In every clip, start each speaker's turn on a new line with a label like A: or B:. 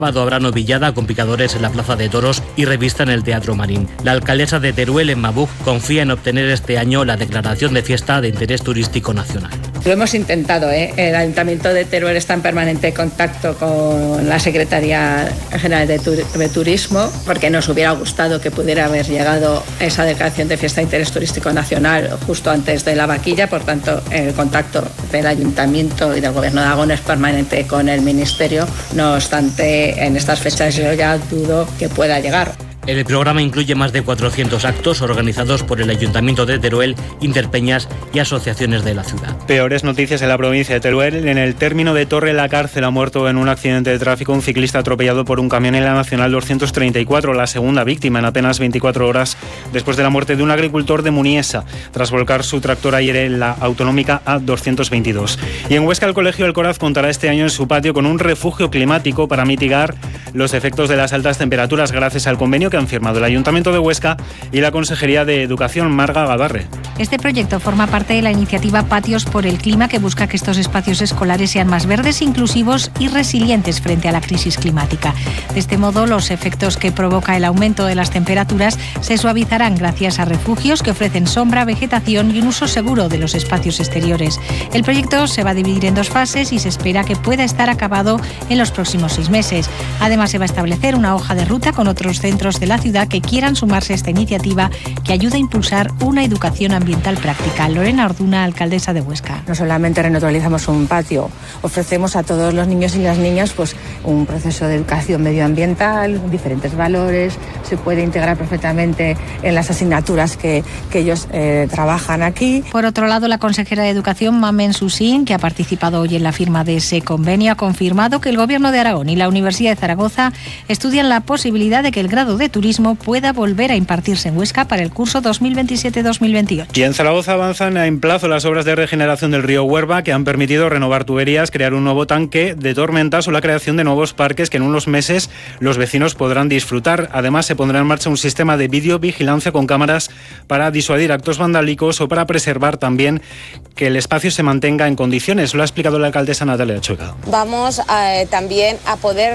A: Habrá novillada con picadores en la Plaza de Toros y revista en el Teatro Marín. La alcaldesa de Teruel, Emma Buch, confía en obtener este año la declaración de fiesta de interés turístico nacional.
B: Lo hemos intentado, El Ayuntamiento de Teruel está en permanente contacto con la Secretaría General de Turismo, porque nos hubiera gustado que pudiera haber llegado esa declaración de fiesta de interés turístico nacional justo antes de la vaquilla. Por tanto, el contacto del Ayuntamiento y del Gobierno de Aragón es permanente con el Ministerio. No obstante, en estas fechas yo ya dudo que pueda llegar.
A: El programa incluye más de 400 actos organizados por el Ayuntamiento de Teruel, Interpeñas y asociaciones de la ciudad.
C: Peores noticias en la provincia de Teruel. En el término de Torre la Cárcel ha muerto en un accidente de tráfico un ciclista atropellado por un camión en la Nacional 234, la segunda víctima en apenas 24 horas después de la muerte de un agricultor de Muniesa, tras volcar su tractor ayer en la autonómica A222. Y en Huesca el Colegio Alcoraz contará este año en su patio con un refugio climático para mitigar los efectos de las altas temperaturas gracias al convenio que han firmado el Ayuntamiento de Huesca y la Consejería de Educación, Marga Gabarre.
D: Este proyecto forma parte de la iniciativa Patios por el Clima, que busca que estos espacios escolares sean más verdes, inclusivos y resilientes frente a la crisis climática. De este modo, los efectos que provoca el aumento de las temperaturas se suavizarán gracias a refugios que ofrecen sombra, vegetación y un uso seguro de los espacios exteriores. El proyecto se va a dividir en 2 fases y se espera que pueda estar acabado en los próximos 6 meses. Además, se va a establecer una hoja de ruta con otros centros de la ciudad que quieran sumarse a esta iniciativa, que ayuda a impulsar una educación ambiental práctica. Lorena Orduna, alcaldesa de Huesca.
E: No solamente renaturalizamos un patio, ofrecemos a todos los niños y las niñas un proceso de educación medioambiental, diferentes valores, se puede integrar perfectamente en las asignaturas que ellos trabajan aquí.
D: Por otro lado, la consejera de Educación, Mamen Susín, que ha participado hoy en la firma de ese convenio, ha confirmado que el Gobierno de Aragón y la Universidad de Zaragoza estudian la posibilidad de que el grado de turismo pueda volver a impartirse en Huesca para el curso 2027-2028.
C: Y en Zaragoza avanzan en plazo las obras de regeneración del río Huerva, que han permitido renovar tuberías, crear un nuevo tanque de tormentas o la creación de nuevos parques que en unos meses los vecinos podrán disfrutar. Además, se pondrá en marcha un sistema de videovigilancia con cámaras para disuadir actos vandálicos o para preservar también que el espacio se mantenga en condiciones. Lo ha explicado la alcaldesa Natalia Chueca.
F: Vamos también a poder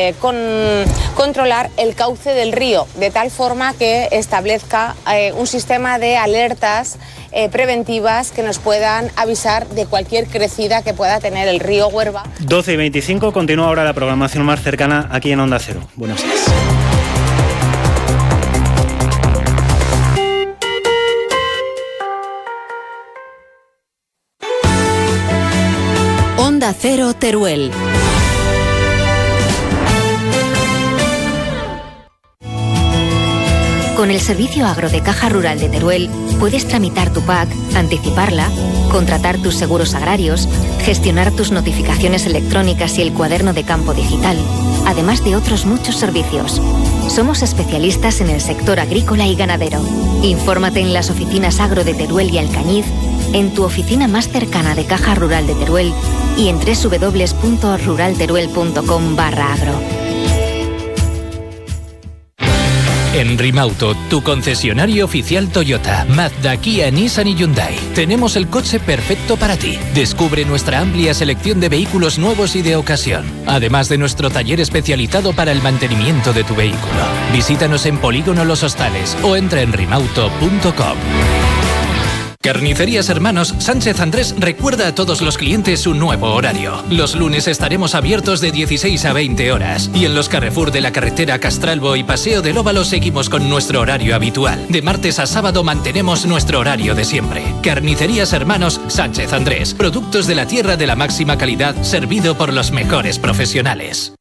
F: controlar el cauce del río, de tal forma que establezca un sistema de alertas preventivas que nos puedan avisar de cualquier crecida que pueda tener el río Huerva.
C: 12:25, continúa ahora la programación más cercana aquí en Onda Cero. Buenos días.
G: Onda Cero Teruel. Con el servicio agro de Caja Rural de Teruel puedes tramitar tu PAC, anticiparla, contratar tus seguros agrarios, gestionar tus notificaciones electrónicas y el cuaderno de campo digital, además de otros muchos servicios. Somos especialistas en el sector agrícola y ganadero. Infórmate en las oficinas agro de Teruel y Alcañiz, en tu oficina más cercana de Caja Rural de Teruel y en www.ruralteruel.com/agro.
H: En Rimauto, tu concesionario oficial Toyota, Mazda, Kia, Nissan y Hyundai. Tenemos el coche perfecto para ti. Descubre nuestra amplia selección de vehículos nuevos y de ocasión, además de nuestro taller especializado para el mantenimiento de tu vehículo. Visítanos en Polígono Los Hostales o entra en rimauto.com. Carnicerías Hermanos Sánchez Andrés recuerda a todos los clientes su nuevo horario. Los lunes estaremos abiertos de 16 a 20 horas y en los Carrefour de la carretera Castralbo y Paseo del Óvalo seguimos con nuestro horario habitual. De martes a sábado mantenemos nuestro horario de siempre. Carnicerías Hermanos Sánchez Andrés. Productos de la tierra de la máxima calidad, servido por los mejores profesionales.